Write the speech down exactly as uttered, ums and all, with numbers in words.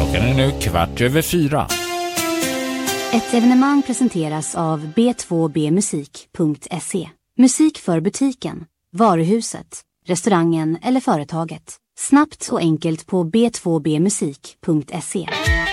Klockan är nu kvart över fyra. Ett evenemang presenteras av b två b musik punkt se. Musik för butiken, varuhuset, restaurangen eller företaget. Snabbt och enkelt på b två b musik punkt se.